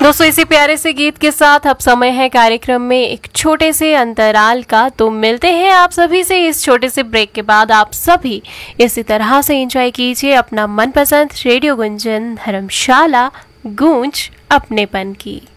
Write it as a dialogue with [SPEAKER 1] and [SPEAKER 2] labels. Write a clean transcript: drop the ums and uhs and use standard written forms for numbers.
[SPEAKER 1] दोस्तों इसी प्यारे से गीत के साथ अब समय है कार्यक्रम में एक छोटे से अंतराल का। तो मिलते हैं आप सभी से इस छोटे से ब्रेक के बाद। आप सभी इसी तरह से एंजॉय कीजिए अपना मनपसंद रेडियो गुंजन धर्मशाला, गूंज अपनेपन की।